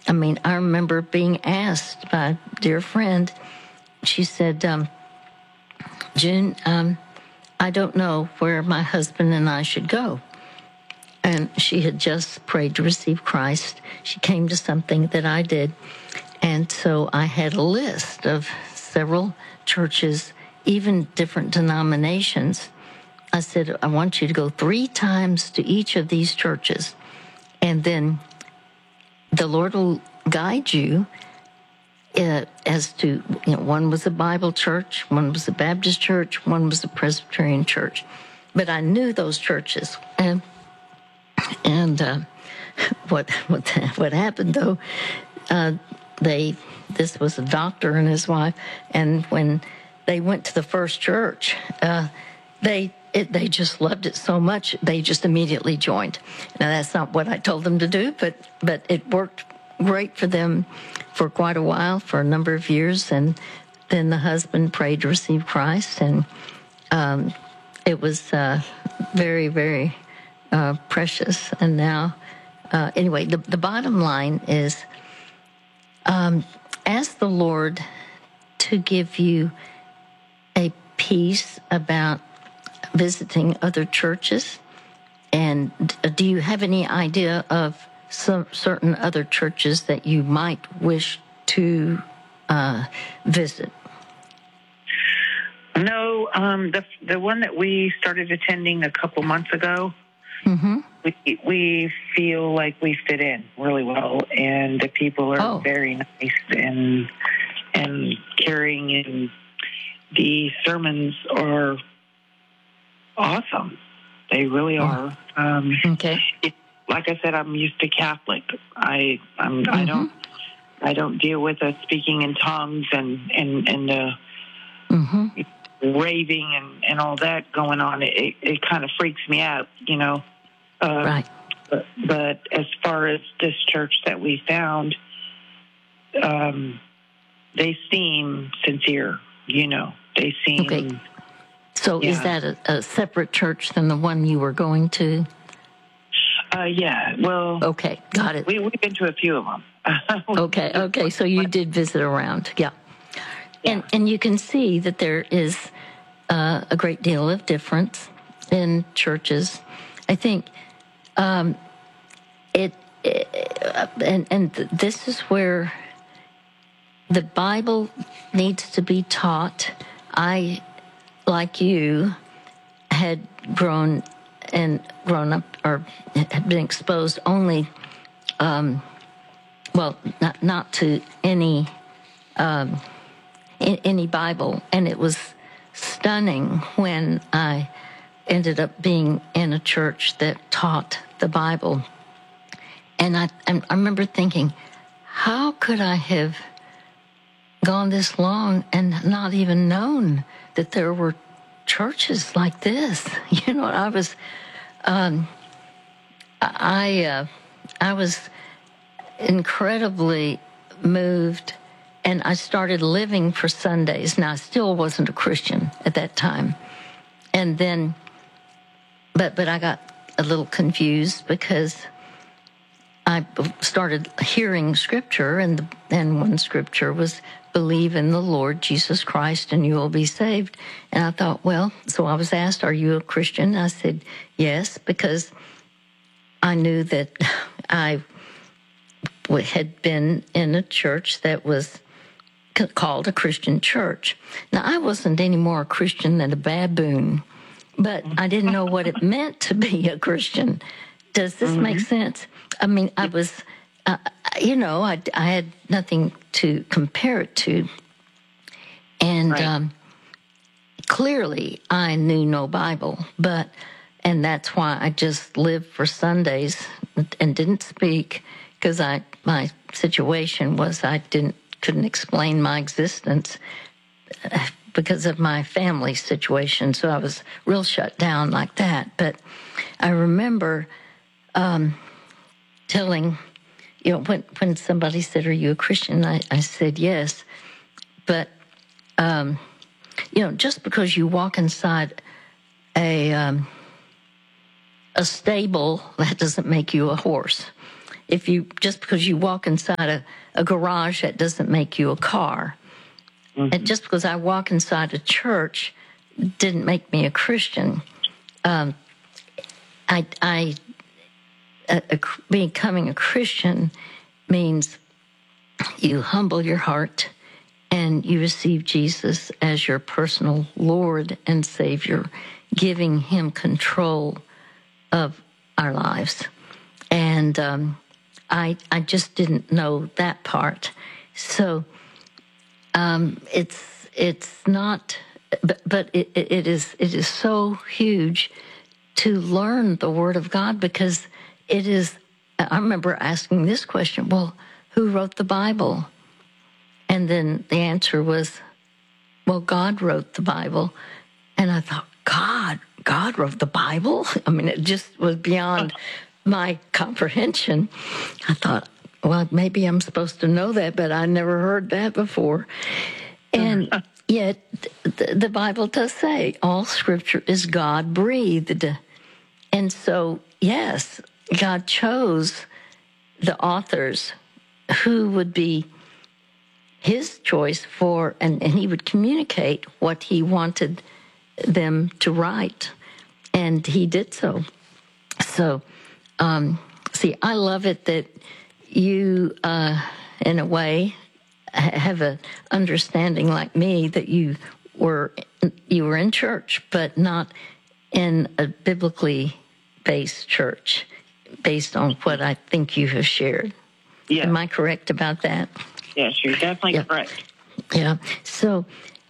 I mean, I remember being asked by a dear friend, she said, June, I don't know where my husband and I should go. And she had just prayed to receive Christ. She came to something that I did. And so I had a list of several churches, even different denominations. I said, I want you to go 3 times to each of these churches. And then the Lord will guide you as to, one was a Bible church, one was a Baptist church, one was a Presbyterian church. But I knew those churches. And what happened, though, this was a doctor and his wife, and when they went to the first church, they just loved it so much, they just immediately joined. Now, that's not what I told them to do, but it worked great for them for quite a while, for a number of years, and then the husband prayed to receive Christ, and it was very, very precious. And now, anyway, the bottom line is, ask the Lord to give you a peace about visiting other churches. And do you have any idea of some certain other churches that you might wish to visit? No, the one that we started attending a couple months ago, we feel like we fit in really well, and the people are very nice and caring, and the sermons are awesome. They really are. Okay. Like I said, I'm used to Catholic. I don't deal with speaking in tongues and raving and all that going on. It kind of freaks me out, Right. But as far as this church that we found, they seem sincere. They seem. Okay. So is that a separate church than the one you were going to? Yeah. Well. Okay, got it. We've been to a few of them. Okay. So you did visit around, yeah. And you can see that there is a great deal of difference in churches. I think this is where the Bible needs to be taught. I, like you, had grown up or had been exposed only, not to any Bible, and it was stunning when I ended up being in a church that taught the Bible. And I remember thinking, how could I have gone this long and not even known that there were churches like this? I was, I was incredibly moved, and I started living for Sundays. Now, I still wasn't a Christian at that time, and then, but I got a little confused because I started hearing scripture, and one scripture was, believe in the Lord Jesus Christ and you will be saved. And I thought, so I was asked, are you a Christian? I said, yes, because I knew that I had been in a church that was called a Christian church. Now, I wasn't any more a Christian than a baboon, but I didn't know what it meant to be a Christian. Does this make sense? I mean, I was, I had nothing to compare it to. And clearly I knew no Bible, and that's why I just lived for Sundays and didn't speak, because my situation was I couldn't explain my existence because of my family situation. So I was real shut down like that. But I remember telling, when somebody said, are you a Christian? I said yes. But, just because you walk inside a stable, that doesn't make you a horse. if you just because you walk inside a garage, that doesn't make you a car. Mm-hmm. And just because I walk inside a church didn't make me a Christian. Becoming a Christian means you humble your heart and you receive Jesus as your personal Lord and Savior, giving him control of our lives. And I just didn't know that part. So it's not, but it is so huge to learn the Word of God, because it is. I remember asking this question: well, who wrote the Bible? And then the answer was, well, God wrote the Bible. And I thought, God wrote the Bible? I mean, it just was beyond my comprehension. I thought, well, maybe I'm supposed to know that, but I never heard that before. And yet the Bible does say all Scripture is God-breathed. And so, yes, God chose the authors who would be his choice for, and he would communicate what he wanted them to write. And he did so. So, see, I love it that you, in a way, have an understanding like me that you were in church, but not in a biblically based church, based on what I think you have shared. Yeah. Am I correct about that? Yes, you're definitely correct. Yeah. So,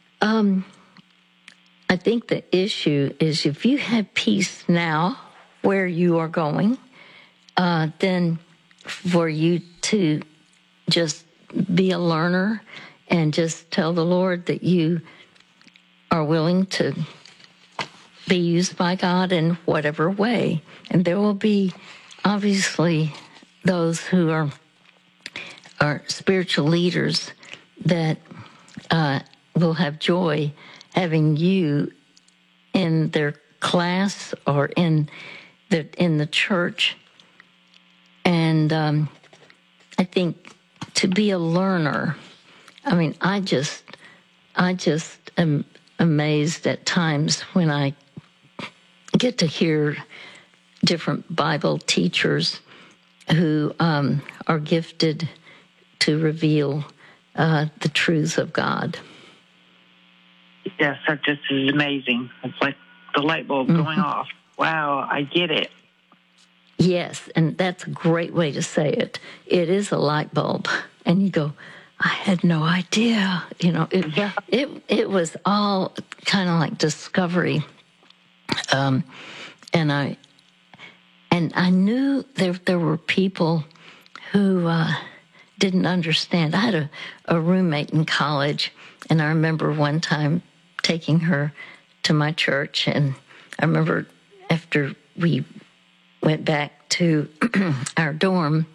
I think the issue is if you have peace now where you are going, then for you to just be a learner and just tell the Lord that you are willing to be used by God in whatever way. And there will be obviously those who are spiritual leaders that will have joy having you in their class or in the church. And I think to be a learner, I mean, I just am amazed at times when I get to hear different Bible teachers who are gifted to reveal the truths of God. Yes, that just is amazing. It's like the light bulb going off. Wow, I get it. Yes, and that's a great way to say it. It is a light bulb. And you go, I had no idea. You know, it was all kind of like discovery. And I knew there were people who didn't understand. I had a roommate in college, and I remember one time taking her to my church, and I remember after we went back to our dorm,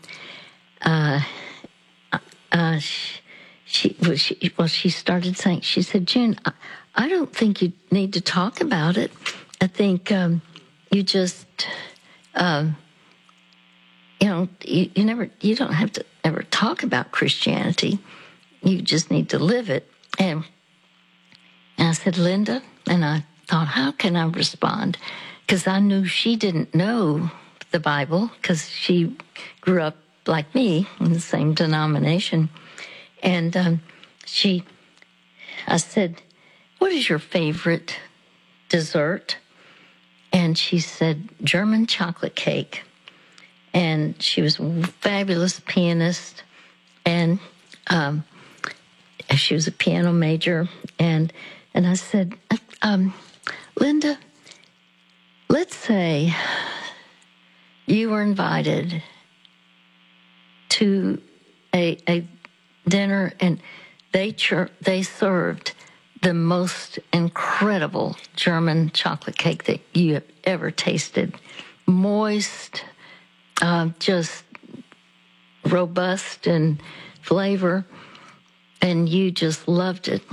she started saying, she said, June, I don't think you need to talk about it. I think you just, you don't have to ever talk about Christianity. You just need to live it. And I said, Linda, and I thought, how can I respond? Because I knew she didn't know the Bible because she grew up like me in the same denomination. And I said, what is your favorite dessert? And she said, German chocolate cake. And she was a fabulous pianist, and she was a piano major. And I said, Linda, let's say you were invited to a dinner, and they served the most incredible German chocolate cake that you have ever tasted. Moist, just robust in flavor, and you just loved it.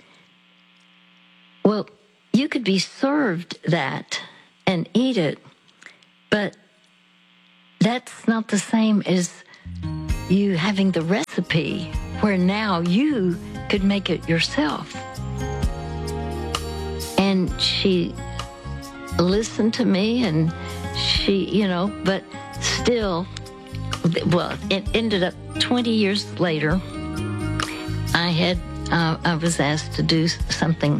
Well, you could be served that and eat it, but that's not the same as you having the recipe where now you could make it yourself. And she listened to me, and she, but still, well, it ended up 20 years later, I was asked to do something,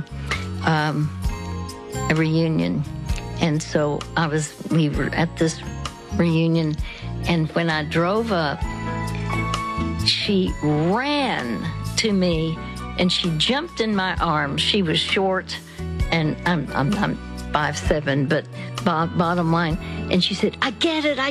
a reunion. And so we were at this reunion, and when I drove up, she ran to me and she jumped in my arms. She was short, and I'm 5'7", but bottom line. And she said, I get it.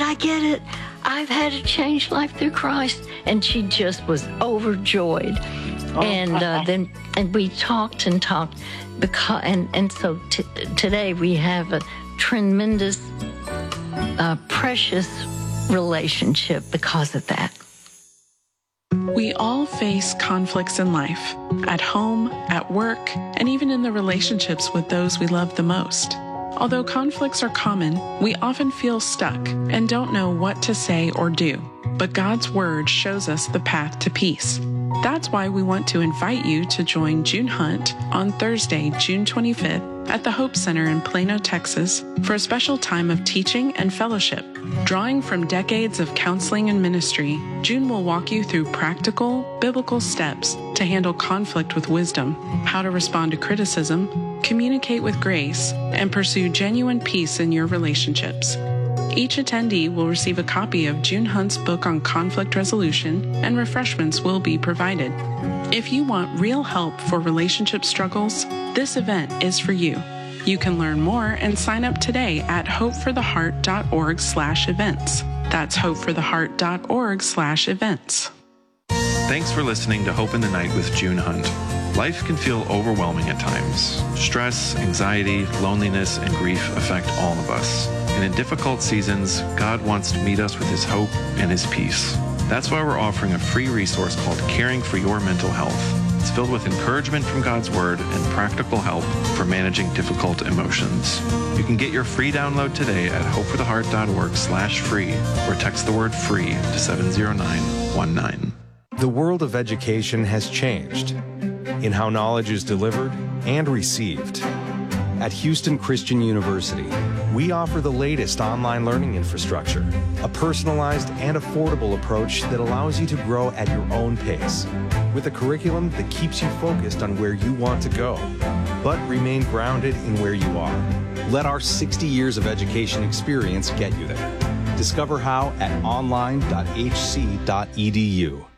I've had a changed life through Christ. And she just was overjoyed. And we talked because, and so today we have a tremendous, precious relationship because of that. We all face conflicts in life, at home, at work, and even in the relationships with those we love the most. Although conflicts are common, we often feel stuck and don't know what to say or do. But God's Word shows us the path to peace. That's why we want to invite you to join June Hunt on Thursday, June 25th at the Hope Center in Plano, Texas, for a special time of teaching and fellowship. Drawing from decades of counseling and ministry, June will walk you through practical, biblical steps to handle conflict with wisdom, how to respond to criticism, communicate with grace, and pursue genuine peace in your relationships. Each attendee will receive a copy of June Hunt's book on conflict resolution, and refreshments will be provided. If you want real help for relationship struggles, this event is for you. You can learn more and sign up today at hopefortheheart.org/events. That's hopefortheheart.org/events. Thanks for listening to Hope in the Night with June Hunt. Life can feel overwhelming at times. Stress, anxiety, loneliness, and grief affect all of us. And in difficult seasons, God wants to meet us with His hope and His peace. That's why we're offering a free resource called Caring for Your Mental Health. It's filled with encouragement from God's Word and practical help for managing difficult emotions. You can get your free download today at hopefortheheart.org/free or text the word FREE to 70919. The world of education has changed in how knowledge is delivered and received. At Houston Christian University, we offer the latest online learning infrastructure, a personalized and affordable approach that allows you to grow at your own pace, with a curriculum that keeps you focused on where you want to go, but remain grounded in where you are. Let our 60 years of education experience get you there. Discover how at online.hc.edu.